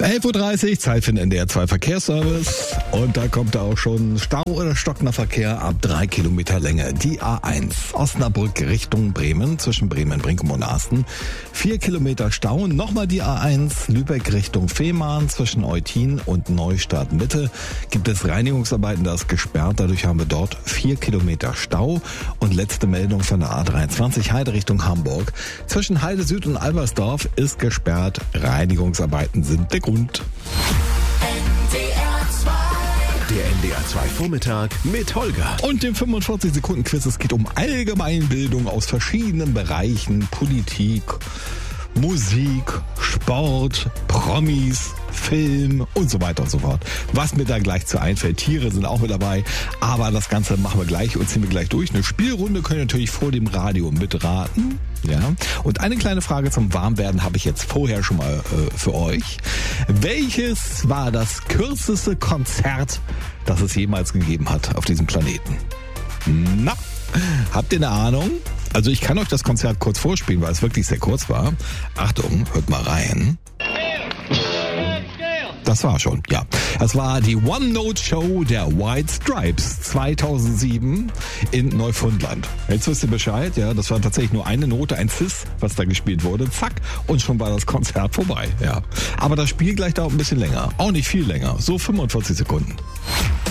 11.30 Uhr, Zeit für den NDR 2 Verkehrsservice. Und da kommt auch schon Stau oder stockender Verkehr ab 3 Kilometer Länge. Die A1 Osnabrück Richtung Bremen, zwischen Bremen, Brinkum und Asten. 4 Kilometer Stau. Nochmal die A1 Lübeck Richtung Fehmarn, zwischen Eutin und Neustadt Mitte. Gibt es Reinigungsarbeiten, das ist gesperrt. Dadurch haben wir dort 4 Kilometer Stau. Und letzte Meldung von der A23 Heide Richtung Hamburg. Zwischen Heide Süd und Albersdorf ist gesperrt. Reinigungsarbeiten sind der Grund. Der NDR 2 Vormittag mit Holger. Und dem 45-Sekunden-Quiz. Es geht um Allgemeinbildung aus verschiedenen Bereichen. Politik, Musik, Sport, Promis, Film und so weiter und so fort. Was mir da gleich zu einfällt. Tiere sind auch mit dabei. Aber das Ganze machen wir gleich und ziehen wir gleich durch. Eine Spielrunde könnt ihr natürlich vor dem Radio mitraten. Ja. Und eine kleine Frage zum Warmwerden habe ich jetzt vorher schon mal für euch. Welches war das kürzeste Konzert, das es jemals gegeben hat auf diesem Planeten? Na, habt ihr eine Ahnung? Also ich kann euch das Konzert kurz vorspielen, weil es wirklich sehr kurz war. Achtung, hört mal rein. Das war schon, ja. Das war die One-Note-Show der White Stripes 2007 in Neufundland. Jetzt wisst ihr Bescheid, ja. Das war tatsächlich nur eine Note, ein Cis, was da gespielt wurde. Zack, und schon war das Konzert vorbei, ja. Aber das Spiel gleich dauert ein bisschen länger. Auch nicht viel länger. So 45 Sekunden.